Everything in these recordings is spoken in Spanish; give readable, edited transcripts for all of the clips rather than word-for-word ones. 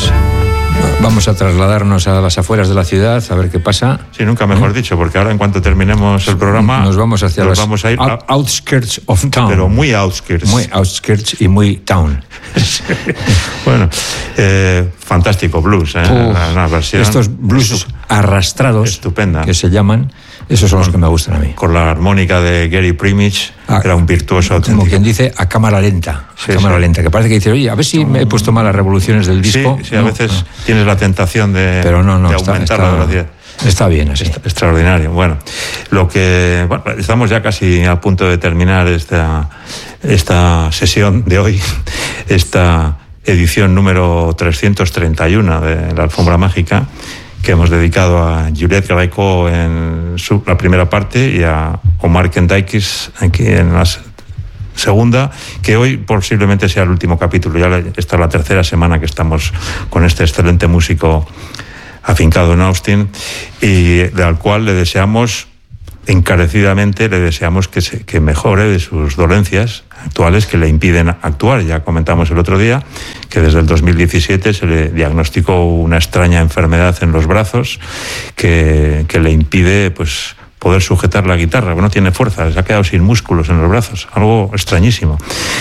pues vamos a trasladarnos a las afueras de la ciudad a ver qué pasa. Sí, nunca mejor dicho, porque ahora en cuanto terminemos el programa nos vamos hacia los vamos a ir outskirts of town. Pero muy outskirts. Muy outskirts y muy town. Sí. Bueno, fantástico blues, una versión. Estos blues arrastrados, estupenda, que se llaman, esos son los que me gustan a mí. Con la armónica de Gary Primich, era un virtuoso auténtico. Como quien dice, a cámara lenta. Sí, lenta, que parece que dice, oye, a ver si me he puesto mal las revoluciones del disco. Sí, a veces tienes la tentación de aumentar la velocidad. Está bien así. Extraordinario. Bueno, estamos ya casi a punto de terminar esta sesión de hoy, esta edición número 331 de la Alfombra Mágica, que hemos dedicado a Juliette Gréco en la primera parte y a Omar Kendikis aquí en la segunda, que hoy posiblemente sea el último capítulo. Ya esta es la tercera semana que estamos con este excelente músico afincado en Austin y al cual le deseamos encarecidamente que mejore de sus dolencias actuales que le impiden actuar. Ya comentamos el otro día que desde el 2017 se le diagnosticó una extraña enfermedad en los brazos que le impide poder sujetar la guitarra, no tiene fuerza, se ha quedado sin músculos en los brazos, algo extrañísimo.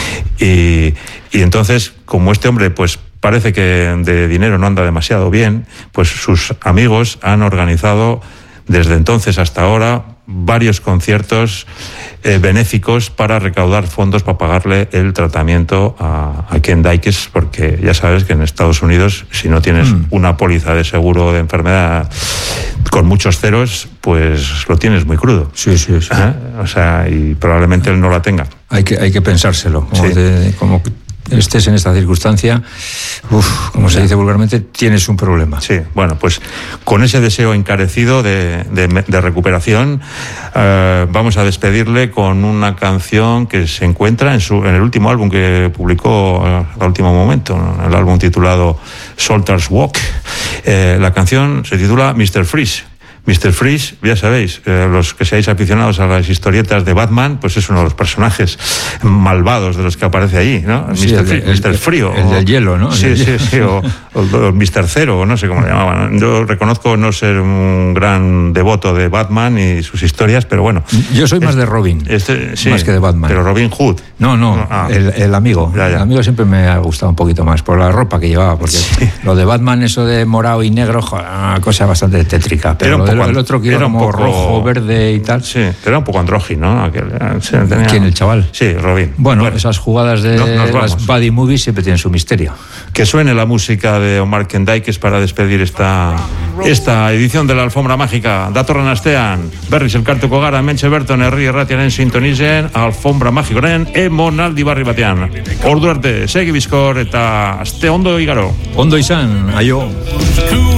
Y entonces, como este hombre parece que de dinero no anda demasiado bien, sus amigos han organizado desde entonces hasta ahora varios conciertos benéficos para recaudar fondos para pagarle el tratamiento a Ken Dykes, porque ya sabes que en Estados Unidos, si no tienes una póliza de seguro de enfermedad con muchos ceros, lo tienes muy crudo. Sí. Y probablemente él no la tenga. Hay que pensárselo. Como estés en esta circunstancia, como se dice vulgarmente, tienes un problema. Sí, bueno, con ese deseo encarecido de recuperación, vamos a despedirle con una canción que se encuentra en el último álbum que publicó al último momento, el álbum titulado Soldier's Walk. La canción se titula Mr. Freeze. Mr. Freeze, ya sabéis, los que seáis aficionados a las historietas de Batman, es uno de los personajes malvados de los que aparece allí, ¿no? Sí, Mr. Frío. El del hielo, ¿no? Sí, o Mr. Cero, o no sé cómo le llamaban. Yo reconozco no ser un gran devoto de Batman y sus historias, pero bueno. Yo soy más de Robin, más que de Batman. Pero Robin Hood. No, el amigo. Ya. El amigo siempre me ha gustado un poquito más, por la ropa que llevaba, porque lo de Batman, eso de morado y negro, una cosa bastante tétrica, pero el otro que era como un poco rojo, verde y tal. Sí, era un poco andrógino, ¿no? ¿Quién, el chaval? Sí, Robin. Bueno, esas jugadas de las buddy movies siempre tienen su misterio. Que suene la música de Omar Kendikis para despedir esta edición de la Alfombra Mágica. Datorren astean, berriz elkartuko gara, hementxe berton herri erratiaren sintonizen Alfombra Mágicoren emonaldi barri batean. Ordu arte, segi bizkor eta aste ondo igaro. Ondo izan, aio.